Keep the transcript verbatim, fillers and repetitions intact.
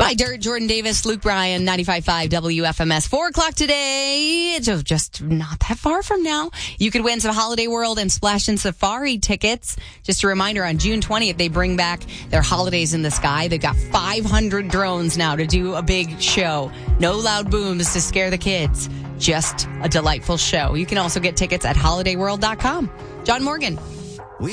Hi, Dirt, Jordan Davis, Luke Bryan, ninety-five point five W F M S. Four o'clock today. It's just not that far from now. You could win some Holiday World and Splash and Safari tickets. Just a reminder, on June twentieth, they bring back their Holidays in the Sky. They've got five hundred drones now to do a big show. No loud booms to scare the kids. Just a delightful show. You can also get tickets at holiday world dot com. John Morgan.